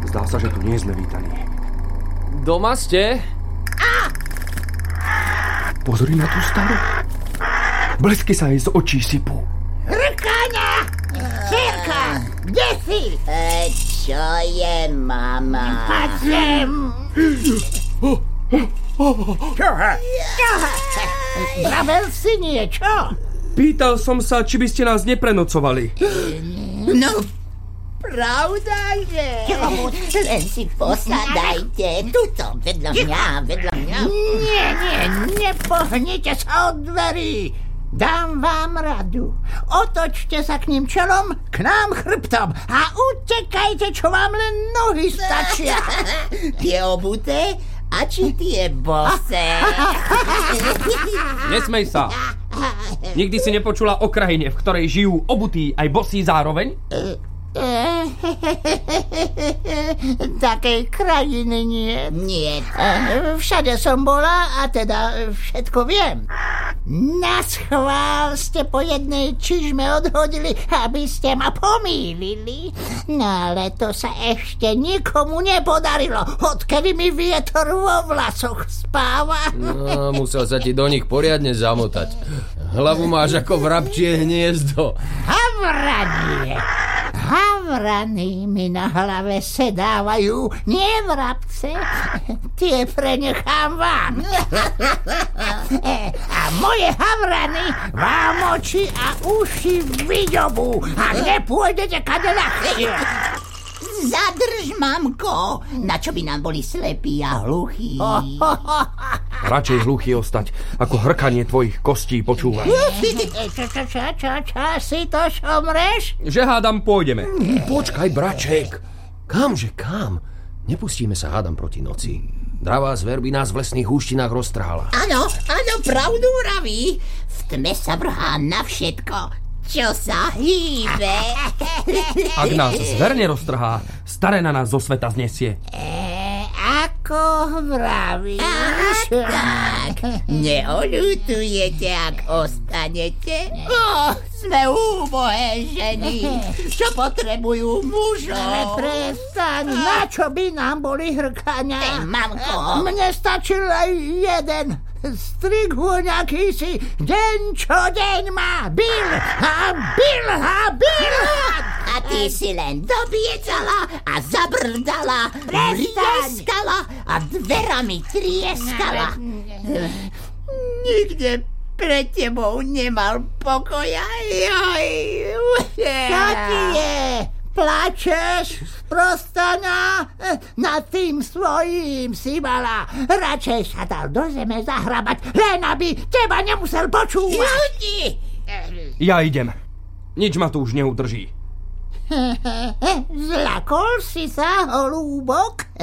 Zdá sa, že tu nie sme vítaní. Doma ste? Pozri na tú staru. Blesky sa jej z očí sypú. Hrkáňa! Cérka, kde si? Čo je, mama? Paď sem! Čoha? Vravel si niečo? Pýtal som sa, či by ste nás neprenocovali. No, pravda, že? Len si posadajte. Tuto, vedľa mňa. Nie, nepohnite sa od dverí. Dám vám radu. Otočte sa k ním čelom, k nám chrbtom a utekajte, čo vám len nohy stačia. Tie obuté a či tie bose? Nesmej sa. Nikdy si nepočula o krajine, v ktorej žijú obutí aj bosí zároveň? Takej krajiny nie. Nie. Všade som bola a teda všetko viem. Naschvál ste po jednej čižme odhodili, aby ste ma pomýlili. No ale to sa ešte nikomu nepodarilo, odkedy mi vietor vo vlasoch spáva. No, musel sa ti do nich poriadne zamotať. Hlavu máš ako vrabčie hniezdo. Havrany mi na hlave sedávajú, nie vrabce. Tie prenechám vám. A moje havrany vám oči a uši vydobú a nepôjdete kade ľahšie. Zadrž, mamko. Na čo by nám boli slepí a hluchí? Radšej hluchý ostať, ako hrkanie tvojich kostí počúvať. Čo si to šomreš? Že hádam, pôjdeme. Počkaj, braček. Kamže kam? Nepustíme sa, hádam, proti noci. Dravá zver by nás v lesných húštinách roztrhala. Áno, pravdu vraví. V tme sa vrhá na všetko, čo sa hýbe. Ak nás zver neroztrhá, staré na nás zo sveta znesie. Ako vravíš? Tak, neoľutujete, ak ostanete? Sme úbohé ženy, čo potrebujú mužov. Ale prestaň, na čo by nám boli hrkania? Mamko. Mne stačil aj jeden. Strigúňaký si deň čo deň ma bil. A ty si len dobiecala a zabrdala, rieskala a dverami trieskala. Nikde pred tebou nemal pokoja. Čo ti je? Plačeš, sprostana? Nad tým svojím si mala. Radšej sa dal do zeme zahrabať, len aby teba nemusel počúvať. Ľudí! Ja idem. Nič ma tu už neudrží. Zlakol si sa, holúbok?